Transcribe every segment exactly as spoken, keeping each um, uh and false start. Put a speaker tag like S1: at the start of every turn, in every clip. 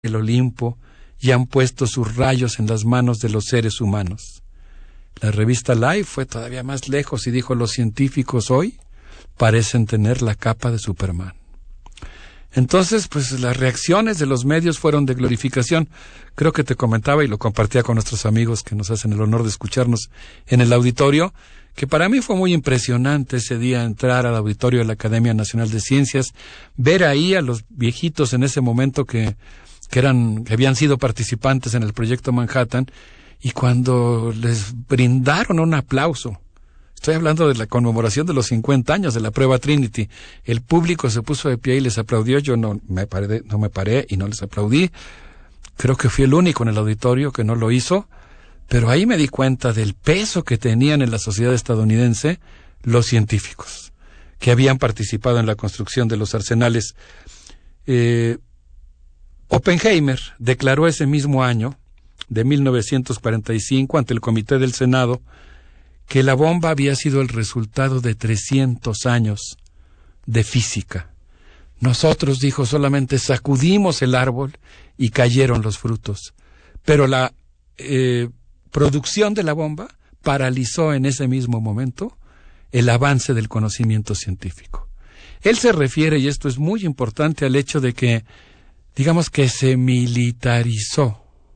S1: el Olimpo y han puesto sus rayos en las manos de los seres humanos. La revista Life fue todavía más lejos y dijo: los científicos hoy parecen tener la capa de Superman. Entonces, pues las reacciones de los medios fueron de glorificación. Creo que te comentaba y lo compartía con nuestros amigos que nos hacen el honor de escucharnos en el auditorio, que para mí fue muy impresionante ese día entrar al auditorio de la Academia Nacional de Ciencias, ver ahí a los viejitos en ese momento que, que eran, que habían sido participantes en el proyecto Manhattan, y cuando les brindaron un aplauso. Estoy hablando de la conmemoración de los cincuenta años de la prueba Trinity. El público se puso de pie y les aplaudió. Yo no me paré, no me paré y no les aplaudí. Creo que fui el único en el auditorio que no lo hizo. Pero ahí me di cuenta del peso que tenían en la sociedad estadounidense los científicos que habían participado en la construcción de los arsenales. Eh, Oppenheimer declaró ese mismo año, de mil novecientos cuarenta y cinco, ante el Comité del Senado, que la bomba había sido el resultado de trescientos años de física. Nosotros, dijo, solamente sacudimos el árbol y cayeron los frutos. Pero la eh, producción de la bomba paralizó en ese mismo momento el avance del conocimiento científico. Él se refiere, y esto es muy importante, al hecho de que, digamos que se militarizó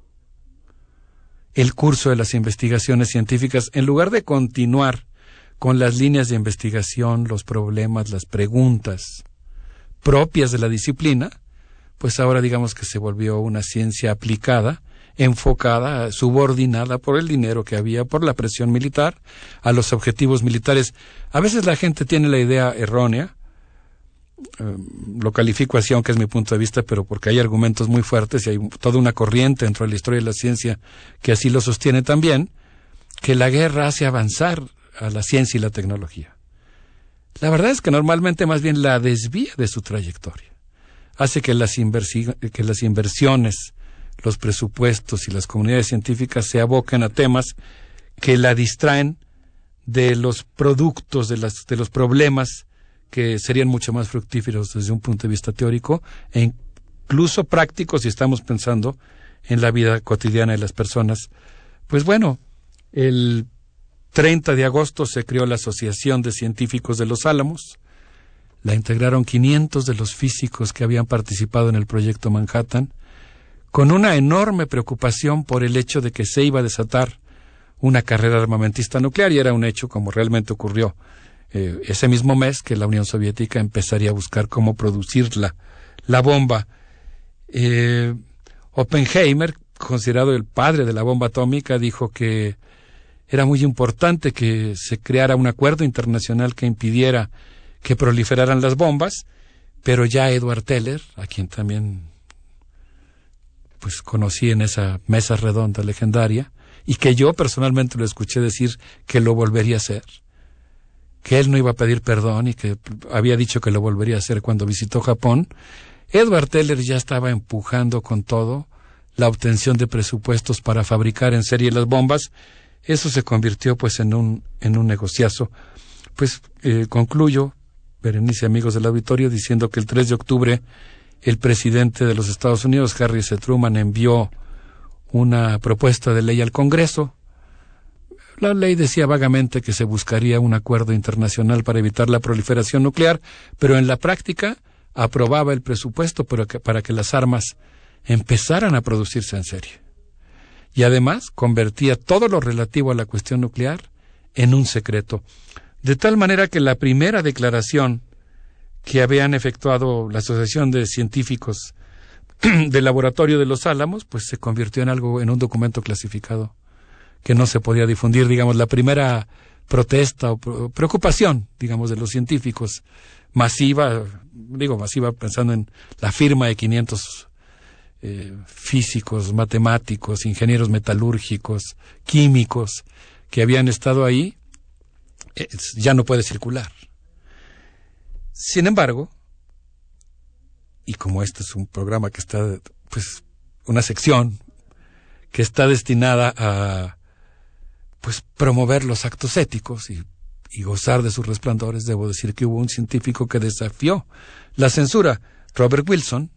S1: el curso de las investigaciones científicas, en lugar de continuar con las líneas de investigación, los problemas, las preguntas propias de la disciplina, pues ahora digamos que se volvió una ciencia aplicada, enfocada, subordinada por el dinero que había, por la presión militar, a los objetivos militares. A veces la gente tiene la idea errónea, eh, lo califico así, aunque es mi punto de vista, pero porque hay argumentos muy fuertes y hay toda una corriente dentro de la historia de la ciencia que así lo sostiene también, que la guerra hace avanzar a la ciencia y la tecnología. La verdad es que normalmente más bien la desvía de su trayectoria. Hace que las, inversi- que las inversiones, los presupuestos y las comunidades científicas se aboquen a temas que la distraen de los productos, de, las, de los problemas que serían mucho más fructíferos desde un punto de vista teórico e incluso práctico si estamos pensando en la vida cotidiana de las personas. Pues bueno, el treinta de agosto se creó la Asociación de Científicos de Los Álamos. La integraron quinientos de los físicos que habían participado en el proyecto Manhattan, con una enorme preocupación por el hecho de que se iba a desatar una carrera armamentista nuclear, y era un hecho como realmente ocurrió eh, ese mismo mes que la Unión Soviética empezaría a buscar cómo producir la, la bomba. Eh, Oppenheimer, considerado el padre de la bomba atómica, dijo que era muy importante que se creara un acuerdo internacional que impidiera que proliferaran las bombas, pero ya Edward Teller, a quien también pues conocí en esa mesa redonda legendaria, y que yo personalmente lo escuché decir que lo volvería a hacer, que él no iba a pedir perdón y que había dicho que lo volvería a hacer cuando visitó Japón. Edward Teller ya estaba empujando con todo la obtención de presupuestos para fabricar en serie las bombas. Eso se convirtió pues en un en un negociazo. Pues eh, concluyo, Berenice, amigos del auditorio, diciendo que el tres de octubre el presidente de los Estados Unidos, Harry S. Truman, envió una propuesta de ley al Congreso. La ley decía vagamente que se buscaría un acuerdo internacional para evitar la proliferación nuclear, pero en la práctica aprobaba el presupuesto para que, para que las armas empezaran a producirse en serie. Y además convertía todo lo relativo a la cuestión nuclear en un secreto. De tal manera que la primera declaración que habían efectuado la Asociación de Científicos del Laboratorio de Los Álamos, pues se convirtió en algo, en un documento clasificado que no se podía difundir. Digamos, la primera protesta o preocupación, digamos, de los científicos masiva, digo masiva pensando en la firma de quinientos eh, físicos, matemáticos, ingenieros metalúrgicos, químicos que habían estado ahí, eh, ya no puede circular. Sin embargo, y como este es un programa que está, pues, una sección que está destinada a, pues, promover los actos éticos y, y gozar de sus resplandores, debo decir que hubo un científico que desafió la censura. Robert Wilson,